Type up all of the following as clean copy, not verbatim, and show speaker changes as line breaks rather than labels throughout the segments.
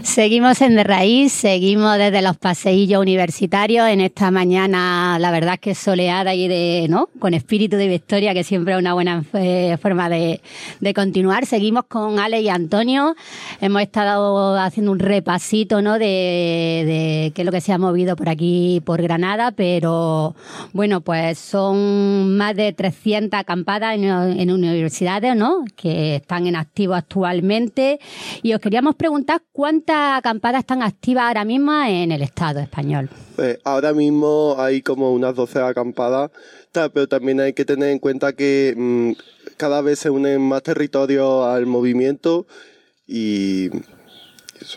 Seguimos en De Raíz, seguimos desde los paseillos universitarios en esta mañana, la verdad es que soleada y con espíritu de victoria, que siempre es una buena forma de continuar. Seguimos con Ale y Antonio, hemos estado haciendo un repasito, ¿no?, de qué es lo que se ha movido por aquí, por Granada, pero bueno, pues son más de 300 acampadas en universidades, ¿no?, que están en activo actualmente, y os queríamos preguntar ¿cuántas acampadas están activas ahora mismo en el Estado español?
Pues ahora mismo hay como unas 12 acampadas, pero también hay que tener en cuenta que cada vez se unen más territorios al movimiento y eso.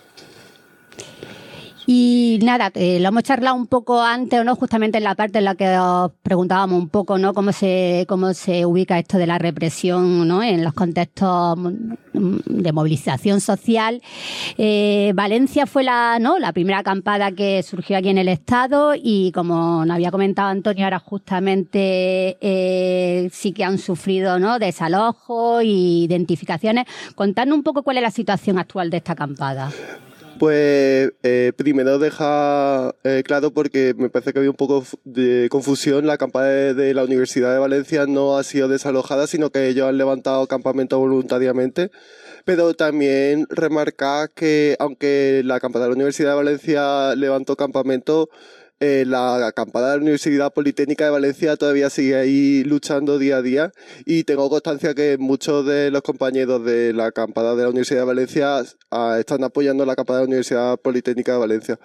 Y nada, lo hemos charlado un poco antes, ¿no?, justamente en la parte en la que os preguntábamos un poco, ¿no?, cómo se ubica esto de la represión, ¿no?, en los contextos de movilización social. Valencia fue la primera acampada que surgió aquí en el Estado y, como nos había comentado Antonio, ahora justamente sí que han sufrido, ¿no?, desalojos y identificaciones. Contadnos un poco cuál es la situación actual de esta acampada.
Pues primero deja claro, porque me parece que había un poco de confusión, la acampada de la Universidad de Valencia no ha sido desalojada, sino que ellos han levantado campamento voluntariamente. Pero también remarcar que aunque la acampada de la Universidad de Valencia levantó campamento, la acampada de la Universidad Politécnica de Valencia todavía sigue ahí luchando día a día, y tengo constancia que muchos de los compañeros de la acampada de la Universidad de Valencia están apoyando la acampada de la Universidad Politécnica de Valencia.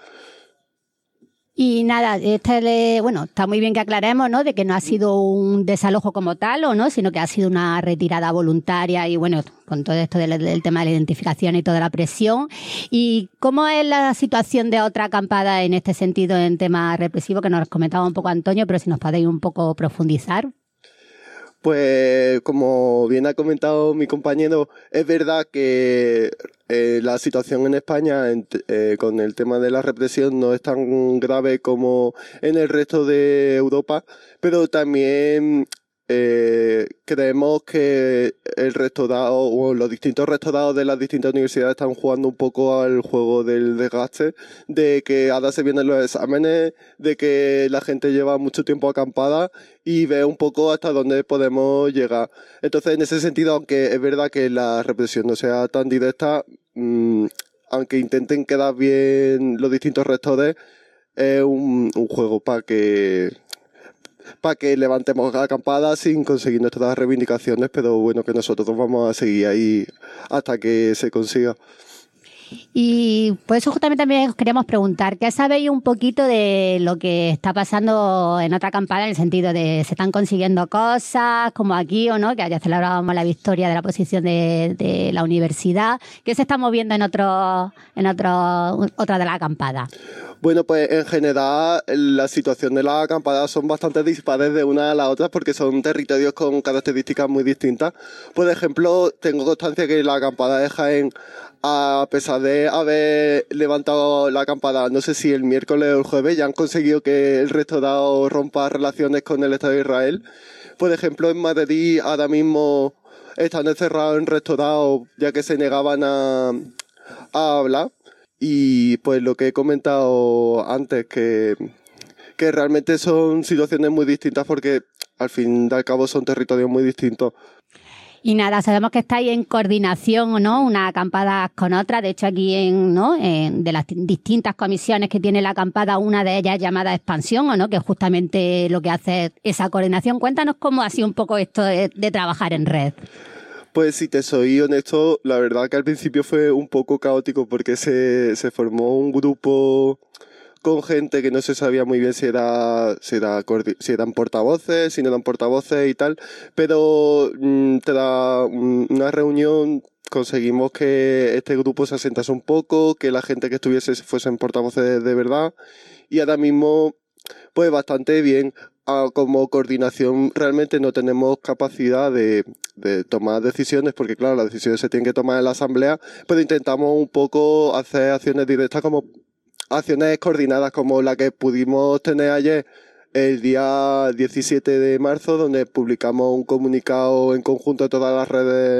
Y nada, está muy bien que aclaremos, ¿no?, de que no ha sido un desalojo como tal, sino que ha sido una retirada voluntaria y bueno, con todo esto del tema de la identificación y toda la presión. ¿Y cómo es la situación de otra acampada en este sentido, en tema represivo, que nos comentaba un poco Antonio, pero si nos podéis un poco profundizar?
Pues como bien ha comentado mi compañero, es verdad que la situación en España con el tema de la represión no es tan grave como en el resto de Europa, pero también creemos que el rectorado o los distintos rectorados de las distintas universidades están jugando un poco al juego del desgaste, de que ahora se vienen los exámenes, de que la gente lleva mucho tiempo acampada y ve un poco hasta dónde podemos llegar. Entonces, en ese sentido, aunque es verdad que la represión no sea tan directa, aunque intenten quedar bien los distintos rectores, es un juego para que levantemos la acampada sin conseguir nuestras reivindicaciones, pero bueno, que nosotros vamos a seguir ahí hasta que se consiga.
Y por eso justamente también os queríamos preguntar, ¿qué sabéis un poquito de lo que está pasando en otra acampada, en el sentido de se están consiguiendo cosas, como aquí o no, que ayer celebrábamos la victoria de la posición de la universidad? ¿Qué se está moviendo en otra de las acampadas?
Bueno, pues en general la situación de las acampadas son bastante dispares de una a la otra, porque son territorios con características muy distintas. Por ejemplo, tengo constancia que la acampada de Jaén, a pesar de haber levantado la acampada, no sé si el miércoles o el jueves, ya han conseguido que el rectorado rompa relaciones con el Estado de Israel. Por ejemplo, en Madrid ahora mismo están encerrados en rectorado ya que se negaban a hablar. Y pues lo que he comentado antes, que realmente son situaciones muy distintas, porque al fin y al cabo son territorios muy distintos.
Y nada, sabemos que estáis en coordinación, ¿no?, unas acampadas con otras. De hecho, aquí de las distintas comisiones que tiene la acampada, una de ellas es llamada Expansión, ¿o no?, que justamente lo que hace es esa coordinación. Cuéntanos cómo ha sido un poco esto de trabajar en red.
Pues si te soy honesto, la verdad que al principio fue un poco caótico, porque se formó un grupo con gente que no se sabía muy bien si eran portavoces, si no eran portavoces y tal, pero tras una reunión conseguimos que este grupo se asentase un poco, que la gente que estuviese fuesen portavoces de verdad, y ahora mismo pues bastante bien. Como coordinación realmente no tenemos capacidad de tomar decisiones, porque claro, las decisiones se tienen que tomar en la asamblea, pero intentamos un poco hacer acciones directas, como acciones coordinadas, como la que pudimos tener ayer, el día 17 de marzo, donde publicamos un comunicado en conjunto de todas las redes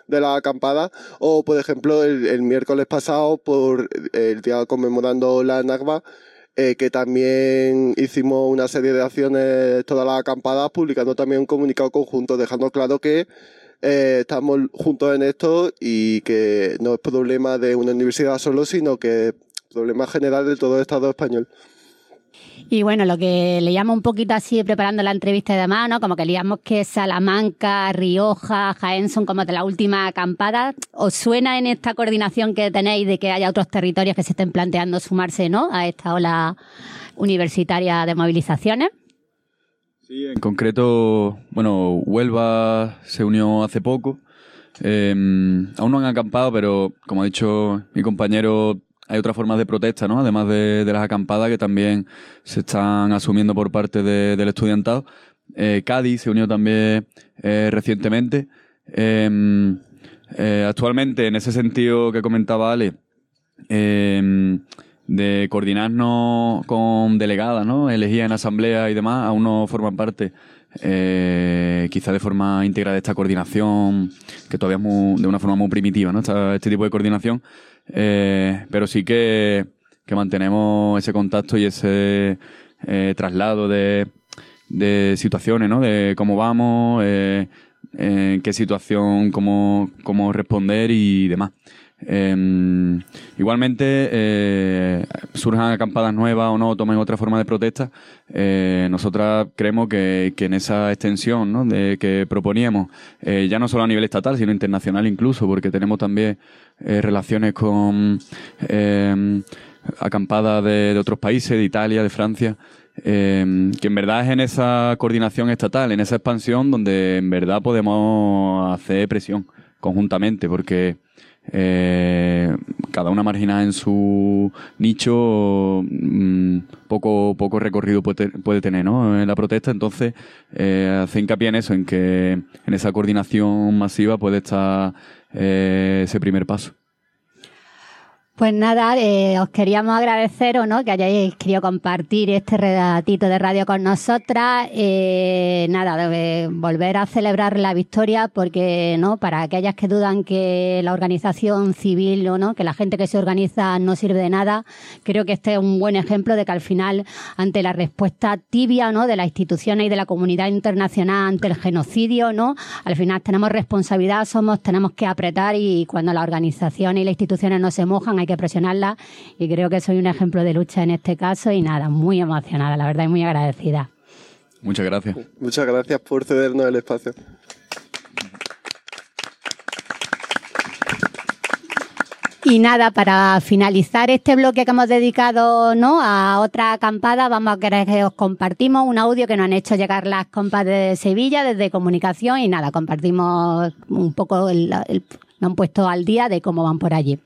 de las acampadas, o por ejemplo el miércoles pasado, por el día conmemorando la Nakba, que también hicimos una serie de acciones todas las acampadas, publicando también un comunicado conjunto, dejando claro que estamos juntos en esto y que no es problema de una universidad solo, sino que es problema general de todo el Estado español.
Y bueno, lo que leíamos un poquito así preparando la entrevista de demás, ¿no? Como que leíamos que Salamanca, Rioja, Jaén son como de la última acampada. ¿Os suena en esta coordinación que tenéis de que haya otros territorios que se estén planteando sumarse, ¿no?, a esta ola universitaria de movilizaciones?
Sí, en concreto, bueno, Huelva se unió hace poco. Aún no han acampado, pero como ha dicho mi compañero, hay otras formas de protesta, ¿no? Además de las acampadas que también se están asumiendo por parte del estudiantado. Cádiz se unió también recientemente. Actualmente, en ese sentido que comentaba Ale, de coordinarnos con delegadas, ¿no?, elegidas en asamblea y demás, aún no forman parte quizá de forma íntegra de esta coordinación, que todavía es de una forma muy primitiva, ¿no?, este tipo de coordinación, pero sí que mantenemos ese contacto y ese traslado de situaciones, ¿no?, de cómo vamos, en qué situación, cómo responder y demás. Igualmente, surjan acampadas nuevas o no, tomen otra forma de protesta, nosotras creemos que en esa extensión, ¿no?, de que proponíamos, ya no solo a nivel estatal sino internacional incluso, porque tenemos también relaciones con acampadas de otros países, de Italia, de Francia, que en verdad es en esa coordinación estatal, en esa expansión donde en verdad podemos hacer presión conjuntamente, porque cada una marginada en su nicho, poco recorrido puede tener, ¿no?, en la protesta. Entonces hace hincapié en eso, en que en esa coordinación masiva puede estar ese primer paso.
Pues nada, os queríamos agradecer, ¿no?, que hayáis querido compartir este ratito de radio con nosotras. Volver a celebrar la victoria, porque, ¿no?, para aquellas que dudan que la organización civil o no, que la gente que se organiza no sirve de nada, creo que este es un buen ejemplo de que al final, ante la respuesta tibia, ¿no?, de las instituciones y de la comunidad internacional ante el genocidio, ¿no?, al final tenemos responsabilidad, tenemos que apretar, y cuando las organizaciones y las instituciones no se mojan hay que presionarla, y creo que soy un ejemplo de lucha en este caso. Y nada, muy emocionada, la verdad, y muy agradecida.
Muchas gracias.
Muchas gracias por cedernos el espacio.
Y nada, para finalizar este bloque que hemos dedicado, ¿no?, a otra acampada, vamos a querer que os compartimos un audio que nos han hecho llegar las compas de Sevilla desde Comunicación, y nada, compartimos un poco, nos han puesto al día de cómo van por allí.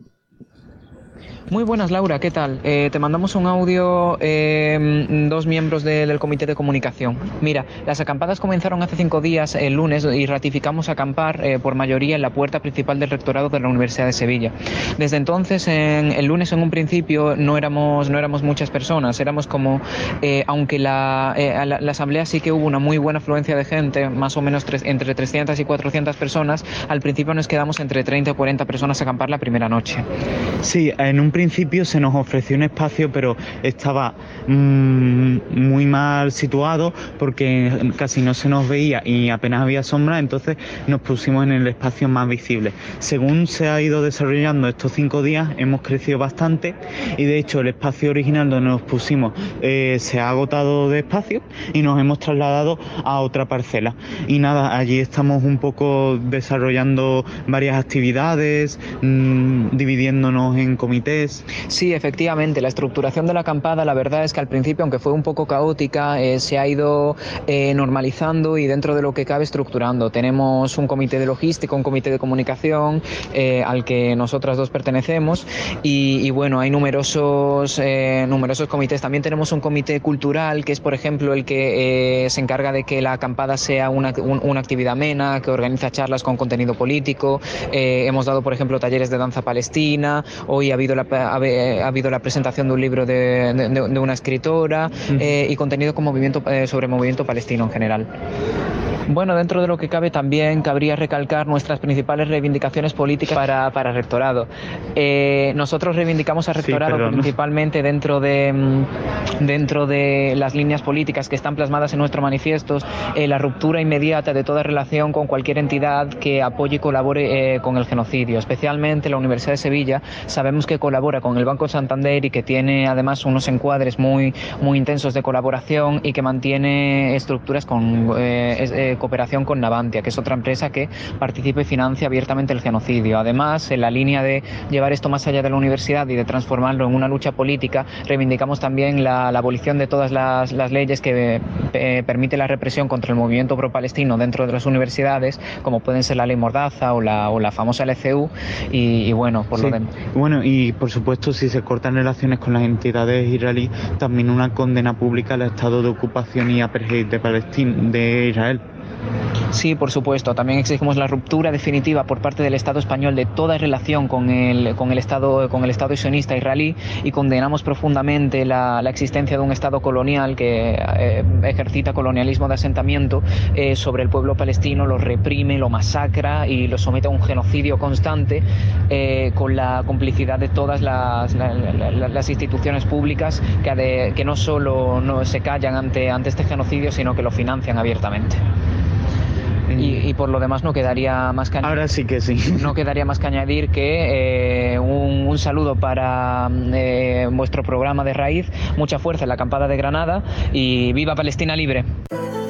Muy buenas, Laura, ¿qué tal? Te mandamos un audio, dos miembros del comité de comunicación. Mira, las acampadas comenzaron hace 5 días, el lunes, y ratificamos acampar por mayoría en la puerta principal del rectorado de la Universidad de Sevilla. Desde entonces, el lunes en un principio no éramos muchas personas, éramos como, aunque la asamblea sí que hubo una muy buena afluencia de gente, más o menos entre 300 y 400 personas, al principio nos quedamos entre 30 y 40 personas a acampar la primera noche.
Sí, en un principio se nos ofreció un espacio, pero estaba muy mal situado porque casi no se nos veía y apenas había sombra, entonces nos pusimos en el espacio más visible. Según se ha ido desarrollando estos 5 días, hemos crecido bastante, y de hecho el espacio original donde nos pusimos se ha agotado de espacio y nos hemos trasladado a otra parcela. Y nada, allí estamos un poco desarrollando varias actividades, dividiéndonos en comités.
Sí, efectivamente, la estructuración de la acampada, la verdad es que al principio, aunque fue un poco caótica, se ha ido normalizando y dentro de lo que cabe estructurando. Tenemos un comité de logística, un comité de comunicación al que nosotras dos pertenecemos, y bueno, hay numerosos comités. También tenemos un comité cultural, que es, por ejemplo, el que se encarga de que la acampada sea una actividad amena, que organiza charlas con contenido político. Hemos dado, por ejemplo, talleres de danza palestina. Hoy ha habido la presentación de un libro de una escritora, y contenido con sobre movimiento palestino en general. Bueno, dentro de lo que cabe también cabría recalcar nuestras principales reivindicaciones políticas para rectorado. Nosotros reivindicamos al rectorado principalmente dentro de las líneas políticas que están plasmadas en nuestros manifiestos, la ruptura inmediata de toda relación con cualquier entidad que apoye y colabore con el genocidio, especialmente la Universidad de Sevilla. Sabemos que colabora con el Banco Santander y que tiene además unos encuadres muy intensos de colaboración y que mantiene estructuras con cooperación con Navantia, que es otra empresa que participa y financia abiertamente el genocidio. Además, en la línea de llevar esto más allá de la universidad y de transformarlo en una lucha política, reivindicamos también la abolición de todas las leyes que permiten la represión contra el movimiento pro-palestino dentro de las universidades, como pueden ser la ley Mordaza o la famosa LCU, y bueno, por lo demás.
Bueno, y por supuesto, si se cortan relaciones con las entidades israelíes, también una condena pública al estado de ocupación y apartheid de Israel.
Sí, por supuesto. También exigimos la ruptura definitiva por parte del Estado español de toda relación con el Estado sionista israelí, y condenamos profundamente la existencia de un Estado colonial que ejercita colonialismo de asentamiento sobre el pueblo palestino, lo reprime, lo masacra y lo somete a un genocidio constante, con la complicidad de todas las instituciones públicas que no solo no se callan ante este genocidio, sino que lo financian abiertamente. Y por lo demás no quedaría más que añadir.
Ahora sí que sí.
No quedaría más que añadir que un saludo para vuestro programa de Raíz, mucha fuerza en la acampada de Granada y viva Palestina libre.